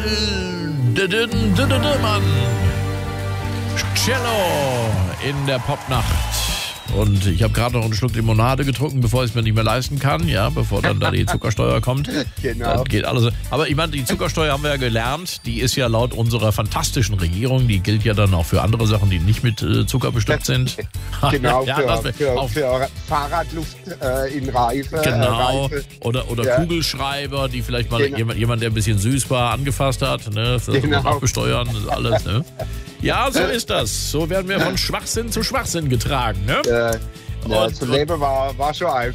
Mann. Cello in der Popnacht. Und ich habe gerade noch einen Schluck Limonade getrunken, bevor ich es mir nicht mehr leisten kann, ja, bevor dann da die Zuckersteuer kommt. Genau. Dann geht alles. Aber ich meine, die Zuckersteuer haben wir ja gelernt, die ist ja laut unserer fantastischen Regierung, die gilt ja dann auch für andere Sachen, die nicht mit Zucker bestückt sind. Genau, ja, für Fahrradluft in Reife. Genau. Reife. Oder Ja. Kugelschreiber, die vielleicht mal Genau. jemand, der ein bisschen süß war, angefasst hat. Ne? Das Genau. auch besteuern, das ist alles. Ne? Ja, so ist das. So werden wir von Schwachsinn zu Schwachsinn getragen. Ne? Zu leben war schon einfach.